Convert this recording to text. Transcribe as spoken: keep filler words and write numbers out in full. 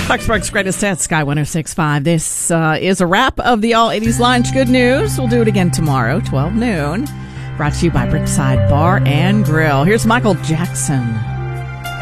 Foxbrook's Greatest Hits, Sky one oh six point five. This uh, is a wrap of the All eighties Lunch. Good news. We'll do it again tomorrow, twelve noon. Brought to you by Brookside Bar and Grill. Here's Michael Jackson.